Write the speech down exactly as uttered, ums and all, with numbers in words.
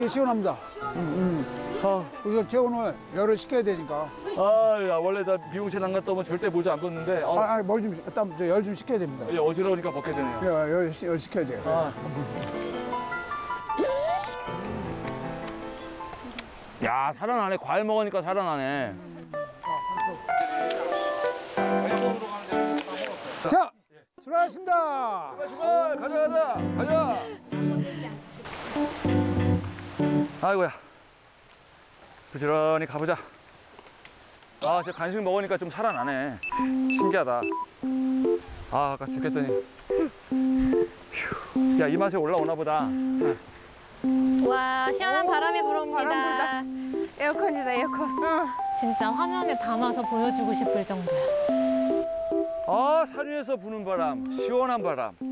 시원합니다. 아, 우선 체온을 열을 식혀야 되니까. 아, 야, 원래 나 미용실 안 갔다 오면 절대 모자 안 벗는데, 어, 아, 아, 뭘좀 일단 열 좀 식혀야 됩니다. 이제 어지러우니까 벗게 되네요. 열, 열, 열 식혀야 돼요. 아. 야, 살아나네. 과일 먹으니까 살아나네. 자, 출발하겠습니다. 출발! 가자, 가자! 가자! 아이고야. 부지런히 가보자. 아, 제 간식 먹으니까 좀 살아나네. 신기하다. 아, 아까 죽겠더니. 휴. 야, 이 맛에 올라오나 보다. 와, 시원한 바람이 불어옵니다. 바람 불다. 에어컨이다, 에어컨. 진짜 화면에 담아서 보여주고 싶을 정도야. 아, 산 위에서 부는 바람. 시원한 바람.